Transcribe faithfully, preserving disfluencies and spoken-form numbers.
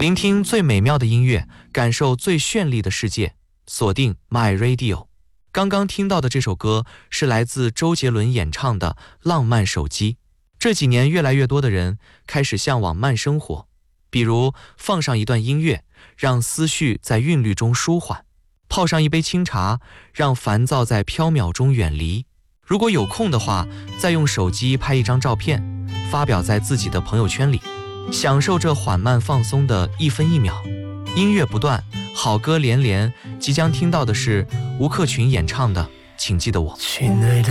聆听最美妙的音乐，感受最绚丽的世界，锁定 My Radio。 刚刚听到的这首歌是来自周杰伦演唱的《浪漫手机》。这几年越来越多的人开始向往慢生活，比如放上一段音乐，让思绪在韵律中舒缓，泡上一杯清茶，让烦躁在飘渺中远离。如果有空的话，再用手机拍一张照片，发表在自己的朋友圈里，享受这缓慢放松的一分一秒。音乐不断，好歌连连，即将听到的是吴克群演唱的《请记得我》。 亲爱的